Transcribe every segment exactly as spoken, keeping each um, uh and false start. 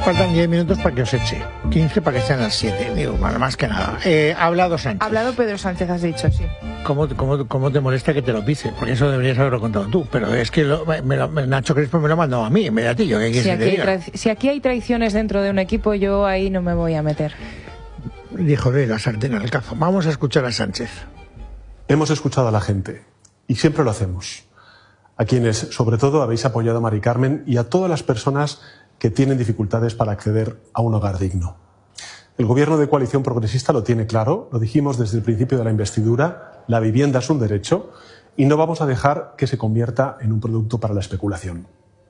faltan diez minutos para que os eche, quince para que sean las siete, digo, más que nada. Eh, ha hablado Sánchez. Ha hablado Pedro Sánchez, has dicho, sí. ¿Cómo, cómo, cómo te molesta que te lo pise? Porque eso deberías haberlo contado tú, pero es que lo, me lo, Nacho Crespo me lo ha mandado a mí, en vez de a ti. Yo, ¿qué si, aquí hay traic- si aquí hay traiciones dentro de un equipo, yo ahí no me voy a meter. Dijo de la sartén al cazo. Vamos a escuchar a Sánchez. Hemos escuchado a la gente, y siempre lo hacemos. A quienes, sobre todo, habéis apoyado a Mari Carmen y a todas las personas que tienen dificultades para acceder a un hogar digno. El gobierno de coalición progresista lo tiene claro, lo dijimos desde el principio de la investidura, la vivienda es un derecho y no vamos a dejar que se convierta en un producto para la especulación.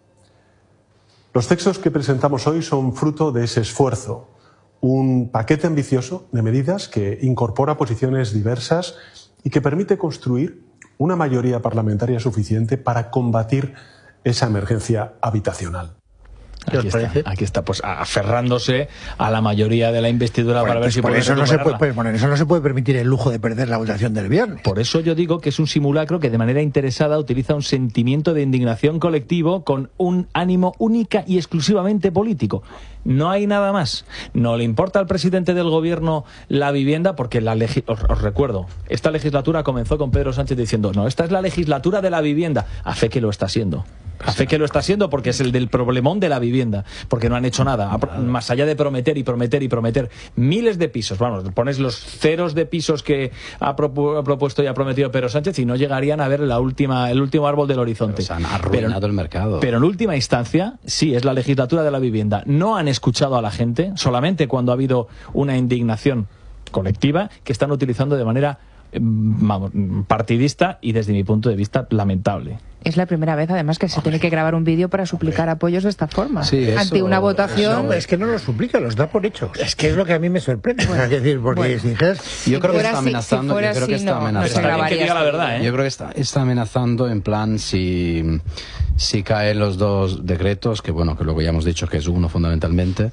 Los textos que presentamos hoy son fruto de ese esfuerzo, un paquete ambicioso de medidas que incorpora posiciones diversas y que permite construir una mayoría parlamentaria suficiente para combatir esa emergencia habitacional. Aquí está, aquí está, pues aferrándose a la mayoría de la investidura, bueno, para ver pues si por puede eso no se puede, pues, bueno, eso no se puede permitir el lujo de perder la votación del viernes. Por eso yo digo que es un simulacro que de manera interesada utiliza un sentimiento de indignación colectivo con un ánimo única y exclusivamente político. No hay nada más. No le importa al presidente del gobierno la vivienda porque la legi- os, os recuerdo, esta legislatura comenzó con Pedro Sánchez diciendo no, esta es la legislatura de la vivienda. A fe que lo está siendo. A fe que lo está siendo porque es el del problemón de la vivienda, porque no han hecho nada, más allá de prometer y prometer y prometer miles de pisos. Vamos, pones los ceros de pisos que ha, propu- ha propuesto y ha prometido Pedro Sánchez y no llegarían a ver la última, el último árbol del horizonte. Pero se han arruinado pero, el mercado. Pero en última instancia, sí, es la legislatura de la vivienda. No han escuchado a la gente, solamente cuando ha habido una indignación colectiva que están utilizando de manera vamos, partidista y desde mi punto de vista lamentable. Es la primera vez, además, que se tiene que grabar un vídeo para suplicar Hombre. apoyos de esta forma. Sí, eso, ante una votación. Eso, es que no lo suplica, los da por hechos. Es que es lo que a mí me sorprende. Bueno, es decir, porque bueno. si dijeras, si yo creo que está amenazando. Si yo creo que está no, amenazando. No que diga la verdad, ¿eh? Yo creo que está, está amenazando en plan si si caen los dos decretos, que bueno, que luego ya hemos dicho que es uno fundamentalmente.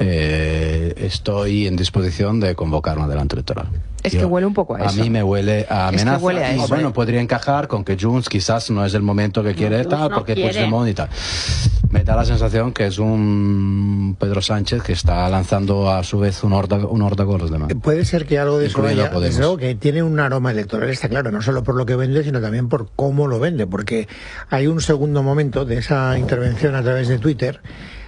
Eh, estoy en disposición de convocar un adelanto electoral. Es Yo, que huele un poco a eso. A mí me huele a amenaza. Es que huele a eso. Y bueno, podría encajar con que Junts quizás no es el momento que quiere no, tal, no porque quiere. Puigdemont y tal. Me da la sensación que es un Pedro Sánchez que está lanzando a su vez un horda, un hordago de demás. Puede ser que algo de eso haya, Podemos. desde luego que tiene un aroma electoral, está claro, no solo por lo que vende, sino también por cómo lo vende, porque hay un segundo momento de esa intervención a través de Twitter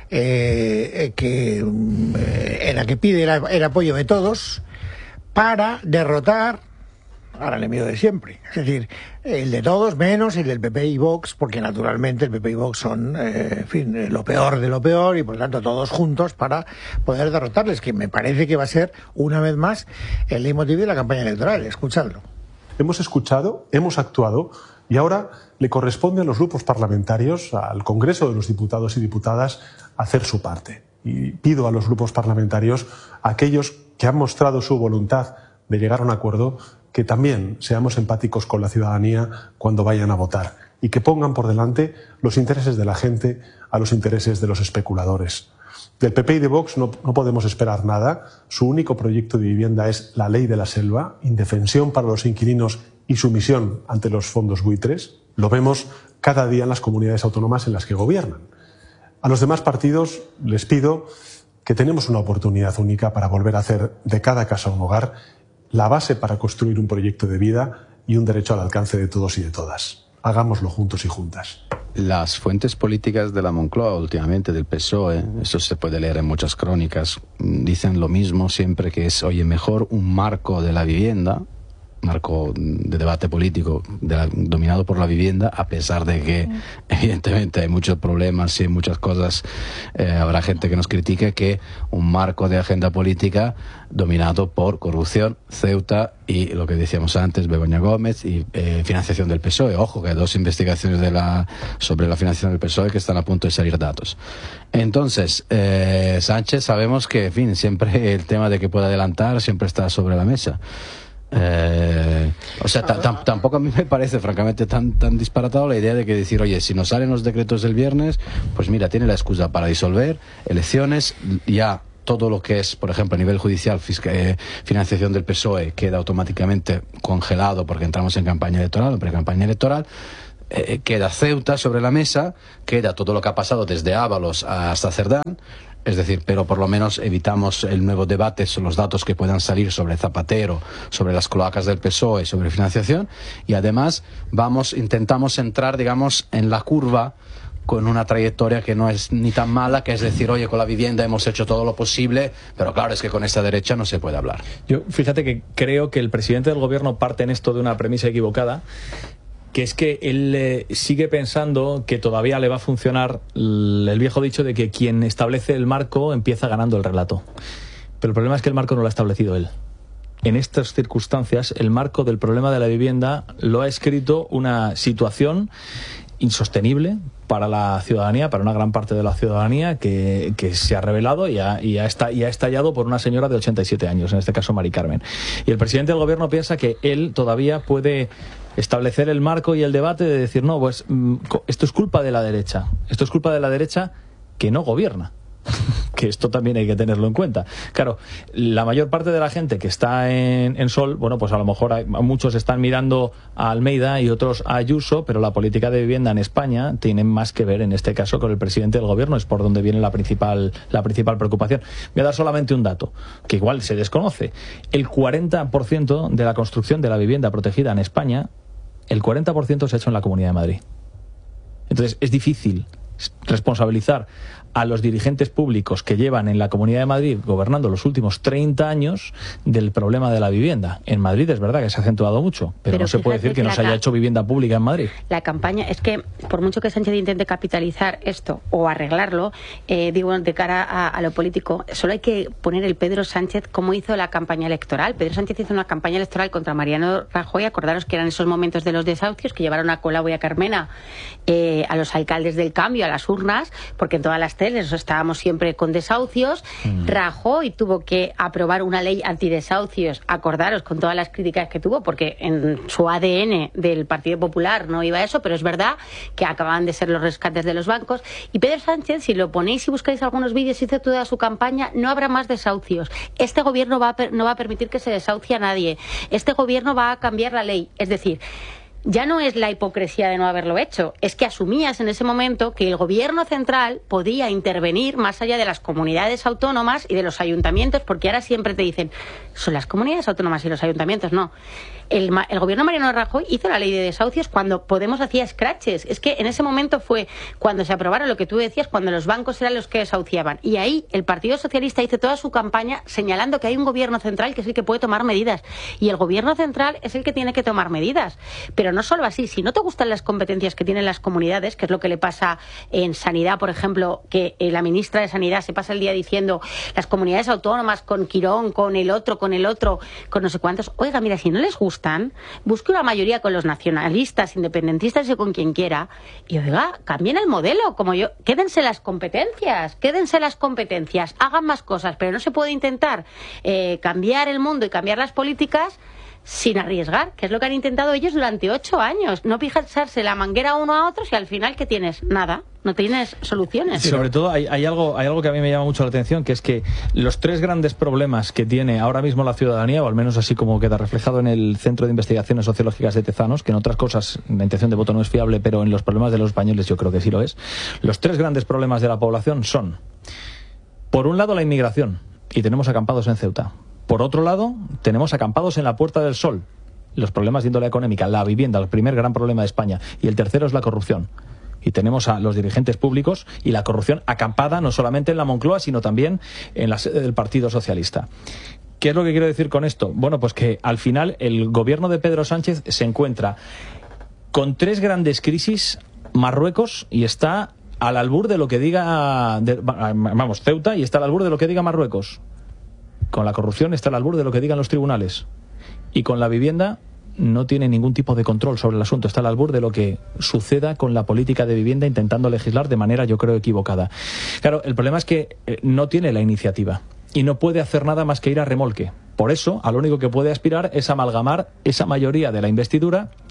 eh, que eh, en la que pide el, el apoyo de todos para derrotar al enemigo de siempre, es decir, el de todos menos el del P P y Vox, porque naturalmente el P P y Vox son, eh, en fin, lo peor de lo peor y por lo tanto todos juntos para poder derrotarles, que me parece que va a ser una vez más el leitmotiv de la campaña electoral. Escuchadlo. Hemos escuchado, hemos actuado y ahora le corresponde a los grupos parlamentarios, al Congreso de los Diputados y Diputadas, hacer su parte. Y pido a los grupos parlamentarios, a aquellos que han mostrado su voluntad de llegar a un acuerdo, que también seamos empáticos con la ciudadanía cuando vayan a votar y que pongan por delante los intereses de la gente a los intereses de los especuladores. Del P P y de Vox no, no podemos esperar nada. Su único proyecto de vivienda es la ley de la selva, indefensión para los inquilinos y sumisión ante los fondos buitres. Lo vemos cada día en las comunidades autónomas en las que gobiernan. A los demás partidos les pido que tenemos una oportunidad única para volver a hacer de cada casa un hogar, la base para construir un proyecto de vida y un derecho al alcance de todos y de todas. Hagámoslo juntos y juntas. Las fuentes políticas de la Moncloa últimamente, del P S O E, eso se puede leer en muchas crónicas, dicen lo mismo siempre, que es, oye, mejor un marco de la vivienda, marco de debate político de la, dominado por la vivienda, a pesar de que mm. evidentemente hay muchos problemas y muchas cosas, eh, habrá gente que nos critique, que un marco de agenda política dominado por corrupción, Ceuta y lo que decíamos antes, Begoña Gómez y eh, financiación del P S O E. Ojo, que hay dos investigaciones de la, sobre la financiación del P S O E que están a punto de salir datos. Entonces, eh, Sánchez, sabemos que, en fin, siempre el tema de que pueda adelantar siempre está sobre la mesa. Eh, o sea, t- t- tampoco a mí me parece francamente tan, tan disparatado la idea de que decir, oye, si nos salen los decretos del viernes, pues mira, tiene la excusa para disolver elecciones, ya todo lo que es, por ejemplo, a nivel judicial, fisca- eh, financiación del P S O E queda automáticamente congelado porque entramos en campaña electoral, en pre-campaña electoral. Eh, queda Ceuta sobre la mesa, queda todo lo que ha pasado desde Ábalos hasta Cerdán, Es decir, pero por lo menos evitamos el nuevo debate sobre los datos que puedan salir sobre Zapatero, sobre las cloacas del P S O E, sobre financiación, y además vamos, intentamos entrar, digamos, en la curva con una trayectoria que no es ni tan mala, que es decir, oye, con la vivienda hemos hecho todo lo posible, pero claro, es que con esta derecha no se puede hablar. Yo, fíjate que creo que el presidente del gobierno parte en esto de una premisa equivocada, que es que él eh, sigue pensando que todavía le va a funcionar el, el viejo dicho de que quien establece el marco empieza ganando el relato. Pero el problema es que el marco no lo ha establecido él. En estas circunstancias, el marco del problema de la vivienda lo ha escrito una situación insostenible para la ciudadanía, para una gran parte de la ciudadanía, que, que se ha revelado y ha, y, ha esta, y ha estallado por una señora de ochenta y siete años, en este caso Mari Carmen. Y el presidente del gobierno piensa que él todavía puede establecer el marco y el debate de decir, no, pues esto es culpa de la derecha, esto es culpa de la derecha que no gobierna. Que esto también hay que tenerlo en cuenta. Claro, la mayor parte de la gente que está en, en Sol, bueno, pues a lo mejor hay, muchos están mirando a Almeida y otros a Ayuso, pero la política de vivienda en España tiene más que ver, en este caso, con el presidente del gobierno. Es por donde viene la principal, la principal preocupación. Voy a dar solamente un dato, que igual se desconoce. El cuarenta por ciento de la construcción de la vivienda protegida en España, el cuarenta por ciento se ha hecho en la Comunidad de Madrid. Entonces, es difícil responsabilizar a los dirigentes públicos que llevan en la Comunidad de Madrid gobernando los últimos treinta años del problema de la vivienda. En Madrid es verdad que se ha acentuado mucho, pero, pero no se puede decir que, que no se haya hecho vivienda pública en Madrid. La campaña, es que por mucho que Sánchez intente capitalizar esto o arreglarlo, eh, digo, de cara a, a lo político, solo hay que poner el Pedro Sánchez como hizo la campaña electoral. Pedro Sánchez hizo una campaña electoral contra Mariano Rajoy, acordaros que eran esos momentos de los desahucios que llevaron a Colau y a Carmena, eh, a los alcaldes del cambio, a las urnas, porque en todas las teles estábamos siempre con desahucios. Mm. Rajoy tuvo que aprobar una ley antidesahucios, acordaros, con todas las críticas que tuvo, porque en su A D N del Partido Popular no iba eso, pero es verdad que acababan de ser los rescates de los bancos. Y Pedro Sánchez, si lo ponéis y buscáis algunos vídeos, hizo toda su campaña, no habrá más desahucios. Este gobierno va a per- no va a permitir que se desahucie a nadie. Este gobierno va a cambiar la ley. Es decir, ya no es la hipocresía de no haberlo hecho, es que asumías en ese momento que el gobierno central podía intervenir más allá de las comunidades autónomas y de los ayuntamientos, porque ahora siempre te dicen, son las comunidades autónomas y los ayuntamientos. No. El, el gobierno Mariano Rajoy hizo la ley de desahucios cuando Podemos hacía escraches. Es que en ese momento fue cuando se aprobaron lo que tú decías, cuando los bancos eran los que desahuciaban. Y ahí el Partido Socialista hizo toda su campaña señalando que hay un gobierno central que es el que puede tomar medidas. Y el gobierno central es el que tiene que tomar medidas. Pero no solo así, si no te gustan las competencias que tienen las comunidades, que es lo que le pasa en Sanidad, por ejemplo, que la ministra de Sanidad se pasa el día diciendo las comunidades autónomas con Quirón, con el otro, con el otro, con no sé cuántos. Oiga, mira, si no les gusta, busque una mayoría con los nacionalistas, independentistas y con quien quiera, y oiga, cambien el modelo, como yo, quédense las competencias, quédense las competencias, hagan más cosas, pero no se puede intentar eh, cambiar el mundo y cambiar las políticas sin arriesgar, que es lo que han intentado ellos durante ocho años, no pisarse la manguera uno a otros y al final, ¿qué tienes? Nada. No tienes soluciones. Sobre todo hay, hay algo hay algo que a mí me llama mucho la atención, que es que los tres grandes problemas que tiene ahora mismo la ciudadanía, o al menos así como queda reflejado en el Centro de Investigaciones Sociológicas de Tezanos, que en otras cosas la intención de voto no es fiable, pero en los problemas de los españoles yo creo que sí lo es. Los tres grandes problemas de la población son, por un lado, la inmigración, y tenemos acampados en Ceuta. Por otro lado, tenemos acampados en la Puerta del Sol, los problemas de índole económica, la vivienda, el primer gran problema de España, y el tercero es la corrupción. Y tenemos a los dirigentes públicos y la corrupción acampada no solamente en la Moncloa, sino también en la sede del Partido Socialista. ¿Qué es lo que quiero decir con esto? Bueno, pues que al final el gobierno de Pedro Sánchez se encuentra con tres grandes crisis, Marruecos, y está al albur de lo que diga, de, vamos, Ceuta, y está al albur de lo que diga Marruecos. Con la corrupción está al albur de lo que digan los tribunales. Y con la vivienda no tiene ningún tipo de control sobre el asunto. Está al albur de lo que suceda con la política de vivienda, intentando legislar de manera, yo creo, equivocada. Claro, el problema es que eh, no tiene la iniciativa y no puede hacer nada más que ir a remolque. Por eso, a lo único que puede aspirar es amalgamar esa mayoría de la investidura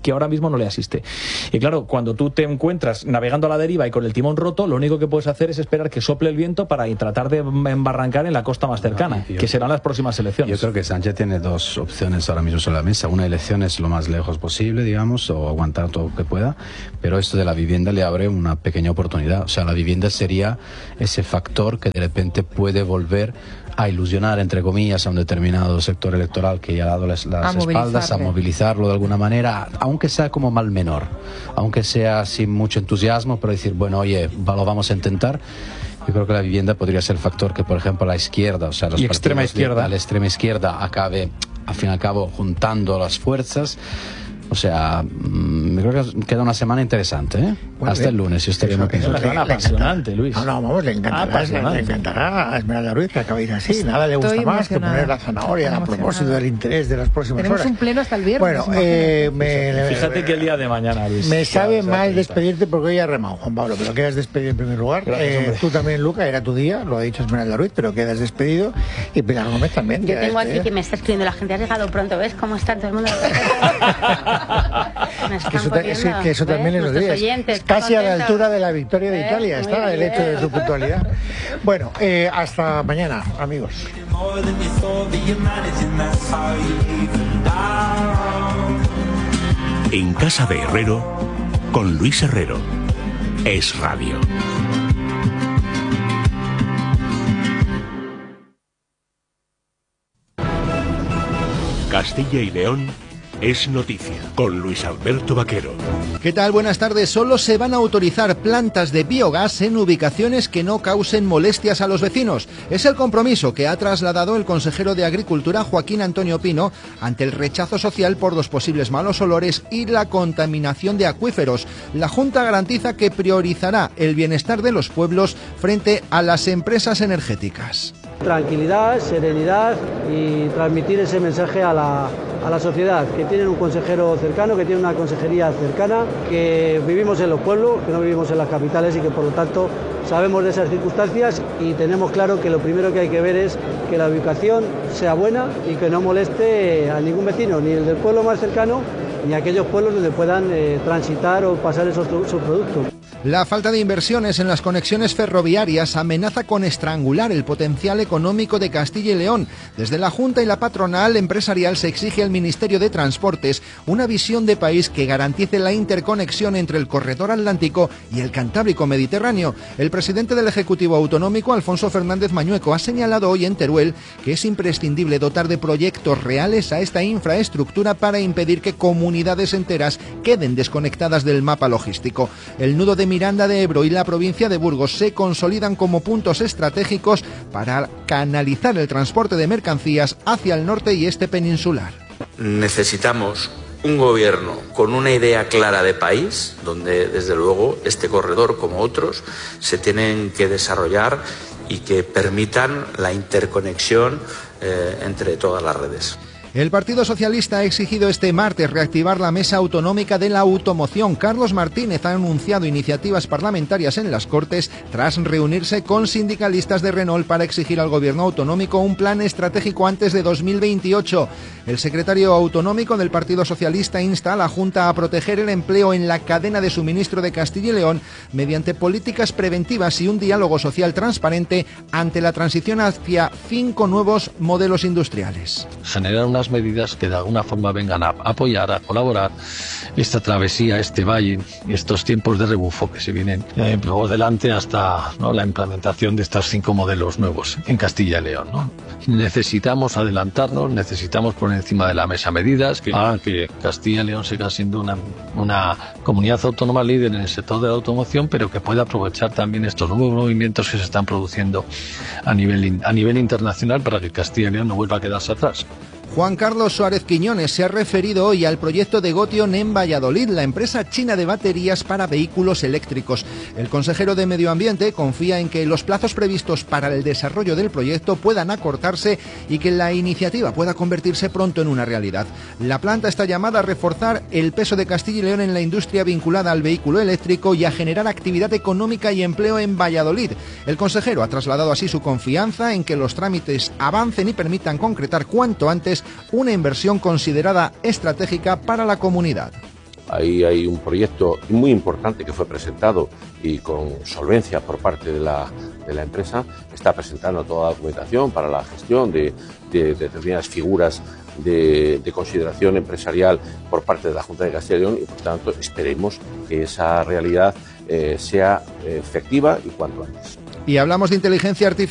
que ahora mismo no le asiste. Y claro, cuando tú te encuentras navegando a la deriva y con el timón roto, lo único que puedes hacer es esperar que sople el viento para tratar de embarrancar en la costa más cercana, no, yo, que serán las próximas elecciones. Yo creo que Sánchez tiene dos opciones ahora mismo sobre la mesa. Una, elecciones lo más lejos posible, digamos, o aguantar todo lo que pueda, pero esto de la vivienda le abre una pequeña oportunidad. O sea, la vivienda sería ese factor que de repente puede volver a ilusionar, entre comillas, a un determinado sector electoral que ya ha dado las, las espaldas, a movilizarlo de alguna manera, aunque sea como mal menor, aunque sea sin mucho entusiasmo, pero decir, bueno, oye, lo vamos a intentar. Yo creo que la vivienda podría ser el factor que, por ejemplo, la izquierda, o sea, los y extrema izquierda, de, la extrema izquierda acabe, al fin y al cabo, juntando las fuerzas. O sea, mmm, creo que queda una semana interesante, ¿eh? Bueno, Hasta bien. el lunes, si estaríamos Es una semana apasionante, Luis. No, no, vamos, le encantará, le, le encantará a Esmeralda Ruiz que acabéis así. Estoy Nada le gusta más que poner la zanahoria a propósito del interés de las próximas Tenemos horas. Tenemos un pleno hasta el viernes. Bueno, eh, me, fíjate que el día de mañana, Luis. Me sabe ya, mal despedirte porque hoy ha remado, Juan Pablo, pero quedas despedido en primer lugar. Gracias, eh, tú también, Luca, era tu día, lo ha dicho Esmeralda Ruiz, pero quedas despedido. Y Pilar Gómez también. Yo tengo despedido. aquí que me está escribiendo la gente, has llegado pronto, ¿ves cómo está todo el mundo? Que eso, eso, que eso también es los días. Oyentes, casi a la altura de la victoria de Italia ¿Eh? está el hecho de su puntualidad. Bueno, eh, hasta mañana, amigos. En casa de Herrero, con Luis Herrero. Es Radio. Castilla y León es noticia, con Luis Alberto Vaquero. ¿Qué tal? Buenas tardes. Solo se van a autorizar plantas de biogás en ubicaciones que no causen molestias a los vecinos. Es el compromiso que ha trasladado el consejero de Agricultura, Joaquín Antonio Pino, ante el rechazo social por los posibles malos olores y la contaminación de acuíferos. La Junta garantiza que priorizará el bienestar de los pueblos frente a las empresas energéticas. Tranquilidad, serenidad y transmitir ese mensaje a la, a la sociedad, que tienen un consejero cercano, que tienen una consejería cercana, que vivimos en los pueblos, que no vivimos en las capitales y que por lo tanto sabemos de esas circunstancias y tenemos claro que lo primero que hay que ver es que la ubicación sea buena y que no moleste a ningún vecino, ni el del pueblo más cercano, ni aquellos pueblos donde puedan eh, transitar o pasar esos, sus productos. La falta de inversiones en las conexiones ferroviarias amenaza con estrangular el potencial económico de Castilla y León. Desde la Junta y la patronal empresarial se exige al Ministerio de Transportes una visión de país que garantice la interconexión entre el corredor atlántico y el Cantábrico Mediterráneo. El presidente del Ejecutivo Autonómico, Alfonso Fernández Mañueco, ha señalado hoy en Teruel que es imprescindible dotar de proyectos reales a esta infraestructura para impedir que comunidades enteras queden desconectadas del mapa logístico. El nudo de Miranda de Ebro y la provincia de Burgos se consolidan como puntos estratégicos para canalizar el transporte de mercancías hacia el norte y este peninsular. Necesitamos un gobierno con una idea clara de país, donde desde luego este corredor, como otros, se tienen que desarrollar y que permitan la interconexión eh, entre todas las redes. El Partido Socialista ha exigido este martes reactivar la Mesa Autonómica de la Automoción. Carlos Martínez ha anunciado iniciativas parlamentarias en las Cortes tras reunirse con sindicalistas de Renault para exigir al gobierno autonómico un plan estratégico antes de dos mil veintiocho. El secretario autonómico del Partido Socialista insta a la Junta a proteger el empleo en la cadena de suministro de Castilla y León mediante políticas preventivas y un diálogo social transparente ante la transición hacia cinco nuevos modelos industriales. Generar unas medidas que de alguna forma vengan a apoyar, a colaborar esta travesía, este valle y estos tiempos de rebufo que se vienen eh, por delante hasta, ¿no?, la implementación de estos cinco modelos nuevos en Castilla y León, ¿no? Necesitamos adelantarnos, necesitamos poner encima de la mesa medidas que hagan que Castilla y León siga siendo una, una comunidad autónoma líder en el sector de la automoción, pero que pueda aprovechar también estos nuevos movimientos que se están produciendo a nivel, a nivel internacional para que Castilla y León no vuelva a quedarse atrás. Juan Carlos Suárez Quiñones se ha referido hoy al proyecto de Gotion en Valladolid, la empresa china de baterías para vehículos eléctricos. El consejero de Medio Ambiente confía en que los plazos previstos para el desarrollo del proyecto puedan acortarse y que la iniciativa pueda convertirse pronto en una realidad. La planta está llamada a reforzar el peso de Castilla y León en la industria vinculada al vehículo eléctrico y a generar actividad económica y empleo en Valladolid. El consejero ha trasladado así su confianza en que los trámites avancen y permitan concretar cuanto antes una inversión considerada estratégica para la comunidad. Ahí hay un proyecto muy importante que fue presentado y con solvencia por parte de la, de la empresa. Está presentando toda la documentación para la gestión de, de, de determinadas figuras de, de consideración empresarial por parte de la Junta de Castilla y León y, por tanto, esperemos que esa realidad eh, sea efectiva y cuanto antes. Y hablamos de inteligencia artificial.